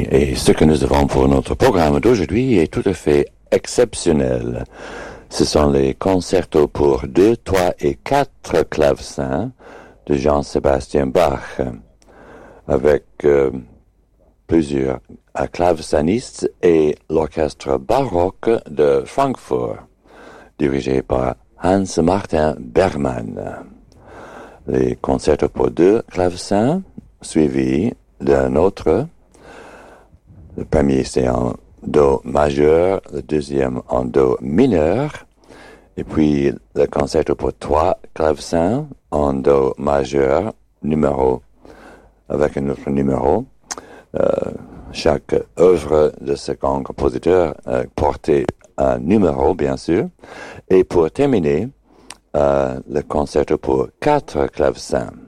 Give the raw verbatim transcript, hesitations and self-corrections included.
et ce que nous avons pour notre programme d'aujourd'hui est tout à fait exceptionnel. Ce sont les concertos pour deux, trois et quatre clavecins de Jean-Sébastien Bach, avec euh, plusieurs clavecinistes et l'orchestre baroque de Francfort, dirigé par Hans-Martin Bergmann. Les concertos pour deux clavecins, suivis d'un autre. Le premier, c'est en Do majeur, le deuxième en Do mineur, et puis le concerto pour trois clavecins en Do majeur, numéro, avec un autre numéro. Euh, chaque œuvre de ce grand compositeur euh, portait un numéro, bien sûr. Et pour terminer, euh, le concerto pour quatre clavecins.